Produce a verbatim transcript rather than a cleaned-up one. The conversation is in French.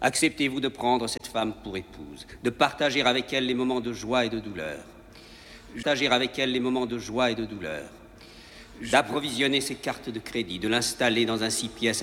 Acceptez-vous de prendre cette femme pour épouse, de partager avec elle les moments de joie et de douleur, partager avec elle les moments de joie et de douleur, d'approvisionner ses cartes de crédit, de l'installer dans un six pièces